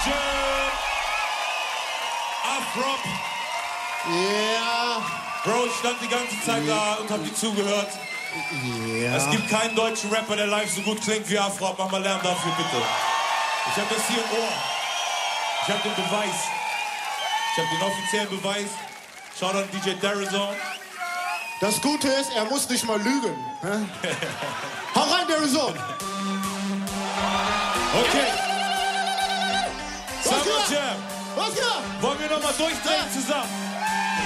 Jam. Afrop. Ja. Bro, ich stand die ganze Zeit da und hab dir zugehört. Ja. Es gibt keinen deutschen Rapper, der live so gut klingt wie Afrop. Mach mal Lärm dafür, bitte. Ich hab das hier im Ohr. Ich hab den Beweis. Ich hab den offiziellen Beweis. Schaut an DJ Darizon. Das Gute ist, er muss nicht mal lügen. Hau rein, Darizon. Okay. Summer Was geht? Jam. Was geht? Wollen wir nochmal durchdrehen zusammen?